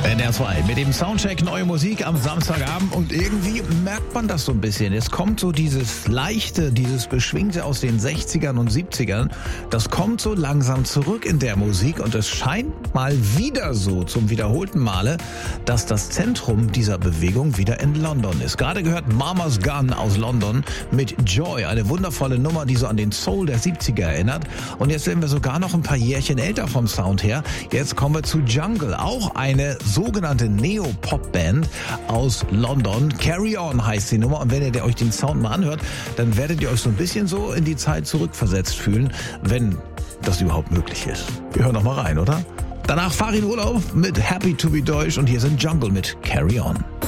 NDR 2 mit dem Soundcheck neue Musik am Samstagabend und irgendwie merkt man das so ein bisschen. Es kommt so dieses Leichte, dieses Beschwingte aus den 60ern und 70ern, das kommt so langsam zurück in der Musik und es scheint mal wieder so zum wiederholten Male, dass das Zentrum dieser Bewegung wieder in London ist. Gerade gehört Mama's Gun aus London mit Joy, eine wundervolle Nummer, die so an den Soul der 70er erinnert. Und jetzt sind wir sogar noch ein paar Jährchen älter vom Sound her. Jetzt kommen wir zu Jungle, auch eine sogenannte Neo-Pop-Band aus London. Carry On heißt die Nummer und wenn ihr euch den Sound mal anhört, dann werdet ihr euch so ein bisschen so in die Zeit zurückversetzt fühlen, wenn das überhaupt möglich ist. Wir hören noch mal rein, oder? Danach Farin Urlaub mit Happy to be Deutsch und hier sind Jungle mit Carry On.